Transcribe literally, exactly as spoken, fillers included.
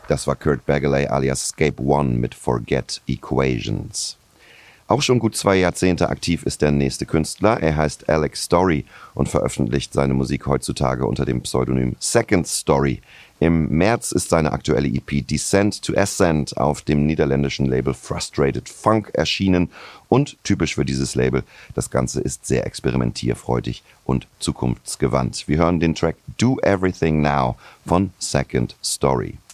Das war Kurt Bagalay alias Scape One mit Forget Equations. Auch schon gut zwei Jahrzehnte aktiv ist der nächste Künstler. Er heißt Alex Story und veröffentlicht seine Musik heutzutage unter dem Pseudonym Second Story. Im März ist seine aktuelle E P Descent to Ascent auf dem niederländischen Label Frustrated Funk erschienen. Und typisch für dieses Label, das Ganze ist sehr experimentierfreudig und zukunftsgewandt. Wir hören den Track Do Everything Now von Second Story.